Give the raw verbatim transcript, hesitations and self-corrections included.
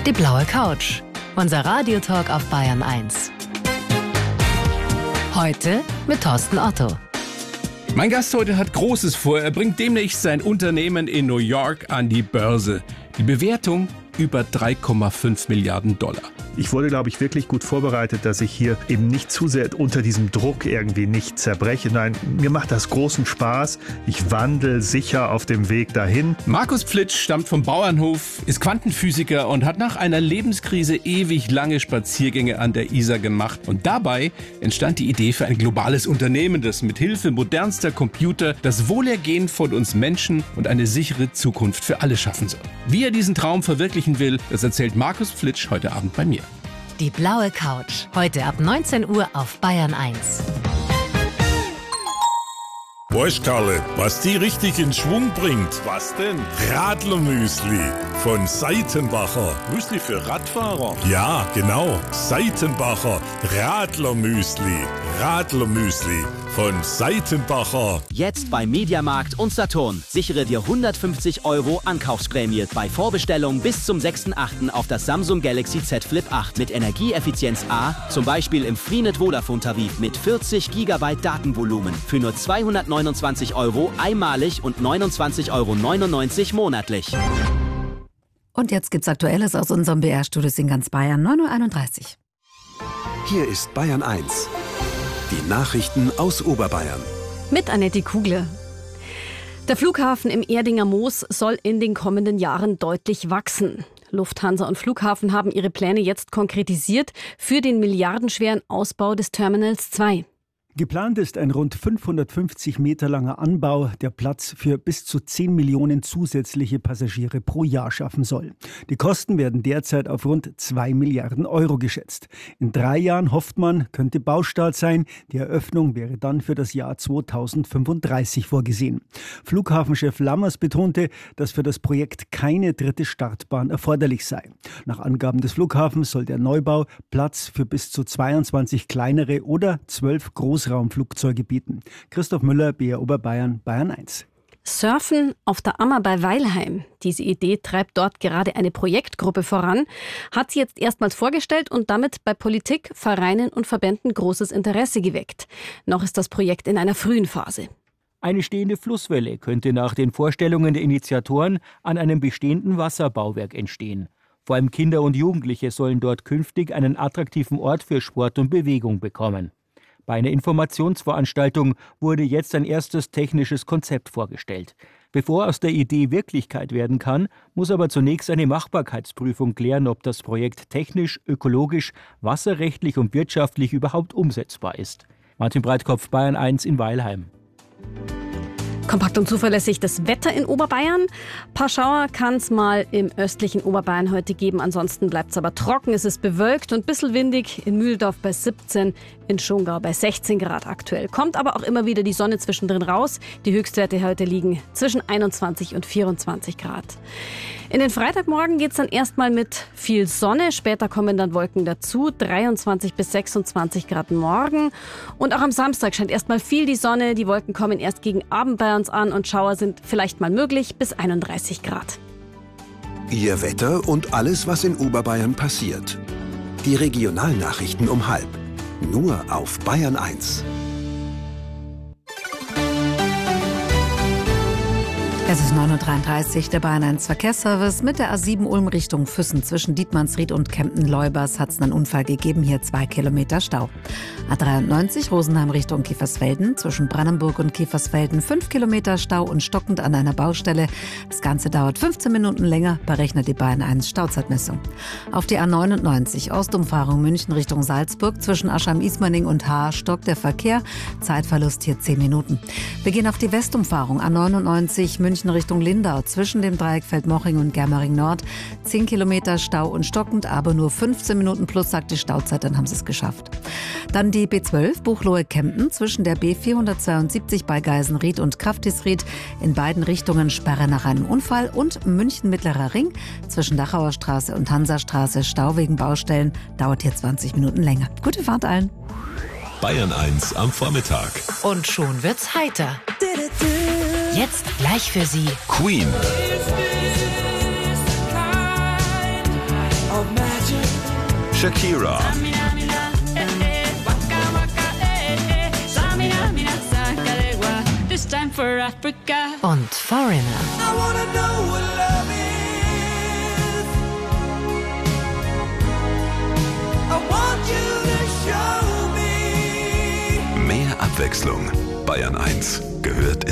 Die blaue Couch. Unser Radiotalk auf Bayern eins. Heute mit Thorsten Otto. Mein Gast heute hat Großes vor. Er bringt demnächst sein Unternehmen in New York an die Börse. Die Bewertung über drei Komma fünf Milliarden Dollar. Ich wurde, glaube ich, wirklich gut vorbereitet, dass ich hier eben nicht zu sehr unter diesem Druck irgendwie nicht zerbreche. Nein, mir macht das großen Spaß. Ich wandle sicher auf dem Weg dahin. Markus Pflitsch stammt vom Bauernhof, ist Quantenphysiker und hat nach einer Lebenskrise ewig lange Spaziergänge an der Isar gemacht. Und dabei entstand die Idee für ein globales Unternehmen, das mit Hilfe modernster Computer das Wohlergehen von uns Menschen und eine sichere Zukunft für alle schaffen soll. Wie er diesen Traum verwirklichen will, das erzählt Markus Pflitsch heute Abend bei mir. Die blaue Couch. Heute ab neunzehn Uhr auf Bayern eins. Weißt Karle, was die richtig in Schwung bringt? Was denn? Radlermüsli von Seitenbacher. Müsli für Radfahrer? Ja, genau. Seitenbacher Radlermüsli. Radlermüsli von Seitenbacher. Jetzt bei Mediamarkt und Saturn. Sichere dir hundertfünfzig Euro Ankaufsprämie bei Vorbestellung bis zum sechsten achten auf das Samsung Galaxy Z Flip acht mit Energieeffizienz A, zum Beispiel im Freenet Vodafone Tarif mit vierzig Gigabyte Datenvolumen für nur zweihundertneunundzwanzig Euro einmalig und neunundzwanzig Euro neunundneunzig monatlich. Und jetzt gibt's Aktuelles aus unserem B R-Studio in ganz Bayern, neun Uhr einunddreißig. Hier ist Bayern eins. Die Nachrichten aus Oberbayern. Mit Annette Kugler. Der Flughafen im Erdinger Moos soll in den kommenden Jahren deutlich wachsen. Lufthansa und Flughafen haben ihre Pläne jetzt konkretisiert für den milliardenschweren Ausbau des Terminals zwei. Geplant ist ein rund fünfhundertfünfzig Meter langer Anbau, der Platz für bis zu zehn Millionen zusätzliche Passagiere pro Jahr schaffen soll. Die Kosten werden derzeit auf rund zwei Milliarden Euro geschätzt. In drei Jahren hofft man, könnte Baustart sein. Die Eröffnung wäre dann für das Jahr zweitausendfünfunddreißig vorgesehen. Flughafenchef Lammers betonte, dass für das Projekt keine dritte Startbahn erforderlich sei. Nach Angaben des Flughafens soll der Neubau Platz für bis zu zweiundzwanzig kleinere oder zwölf große Großraumflugzeuge bieten. Christoph Müller, B R Oberbayern, Bayern eins. Surfen auf der Ammer bei Weilheim. Diese Idee treibt dort gerade eine Projektgruppe voran, hat sie jetzt erstmals vorgestellt und damit bei Politik, Vereinen und Verbänden großes Interesse geweckt. Noch ist das Projekt in einer frühen Phase. Eine stehende Flusswelle könnte nach den Vorstellungen der Initiatoren an einem bestehenden Wasserbauwerk entstehen. Vor allem Kinder und Jugendliche sollen dort künftig einen attraktiven Ort für Sport und Bewegung bekommen. Bei einer Informationsveranstaltung wurde jetzt ein erstes technisches Konzept vorgestellt. Bevor aus der Idee Wirklichkeit werden kann, muss aber zunächst eine Machbarkeitsprüfung klären, ob das Projekt technisch, ökologisch, wasserrechtlich und wirtschaftlich überhaupt umsetzbar ist. Martin Breitkopf, Bayern eins in Weilheim. Kompakt und zuverlässig das Wetter in Oberbayern. Ein paar Schauer kann es mal im östlichen Oberbayern heute geben. Ansonsten bleibt es aber trocken. Es ist bewölkt und ein bisschen windig. In Mühldorf bei siebzehn, in Schongau bei sechzehn Grad aktuell. Kommt aber auch immer wieder die Sonne zwischendrin raus. Die Höchstwerte heute liegen zwischen einundzwanzig und vierundzwanzig Grad. In den Freitagmorgen geht es dann erstmal mit viel Sonne. Später kommen dann Wolken dazu. dreiundzwanzig bis sechsundzwanzig Grad morgen. Und auch am Samstag scheint erstmal viel die Sonne. Die Wolken kommen erst gegen Abend bei uns an und Schauer sind vielleicht mal möglich bis einunddreißig Grad. Ihr Wetter und alles, was in Oberbayern passiert. Die Regionalnachrichten um halb. Nur auf Bayern eins. Es ist neun Uhr dreiunddreißig, der Bayern eins Verkehrsservice. Mit der A sieben Ulm Richtung Füssen zwischen Dietmannsried und Kempten-Leubers hat es einen Unfall gegeben. Hier zwei Kilometer Stau. A dreiundneunzig Rosenheim Richtung Kiefersfelden zwischen Brannenburg und Kiefersfelden fünf Kilometer Stau und stockend an einer Baustelle. Das Ganze dauert fünfzehn Minuten länger, berechnet die Bayern eins Stauzeitmessung. Auf die A neunundneunzig Ostumfahrung München Richtung Salzburg zwischen Aschheim-Ismaning und Haar stockt der Verkehr. Zeitverlust hier zehn Minuten. Wir gehen auf die Westumfahrung A neunundneunzig München Richtung Lindau zwischen dem Dreieck Feldmoching und Germering Nord. zehn Kilometer Stau und stockend, aber nur fünfzehn Minuten plus, sagt die Stauzeit, dann haben sie es geschafft. Dann die B zwölf Buchloe-Kempten zwischen der B vierhundertzweiundsiebzig bei Geisenried und Kraftisried. In beiden Richtungen Sperre nach einem Unfall und München Mittlerer Ring zwischen Dachauer Straße und Hansastraße Stau wegen Baustellen. Dauert hier zwanzig Minuten länger. Gute Fahrt allen. Bayern eins am Vormittag. Und schon wird's heiter. Jetzt gleich für Sie Queen. Shakira. Und Foreigner. Mehr Abwechslung. Bayern eins gehört